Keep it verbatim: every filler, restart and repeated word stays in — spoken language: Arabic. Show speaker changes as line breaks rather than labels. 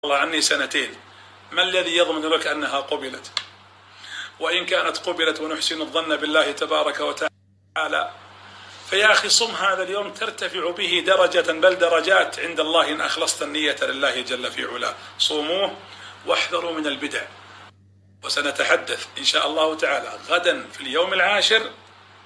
الله عني سنتين، ما الذي يضمن لك أنها قبلت؟ وإن كانت قبلت ونحسن الظن بالله تبارك وتعالى، فيا أخي صم هذا اليوم ترتفع به درجة، بل درجات عند الله إن أخلصت النية لله جل في علاه. صوموه واحذروا من البدع. وسنتحدث إن شاء الله تعالى غدا في اليوم العاشر